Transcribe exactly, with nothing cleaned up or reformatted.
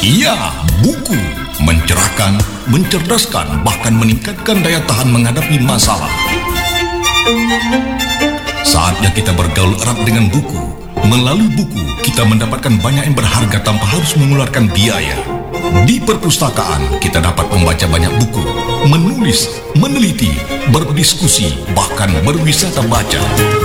Ya, buku mencerahkan, mencerdaskan, bahkan meningkatkan daya tahan menghadapi masalah. Saatnya kita bergaul erat dengan buku. Melalui buku, kita mendapatkan banyak yang berharga tanpa harus mengeluarkan biaya. Di perpustakaan, kita dapat membaca banyak buku, menulis, meneliti, berdiskusi, bahkan berwisata baca.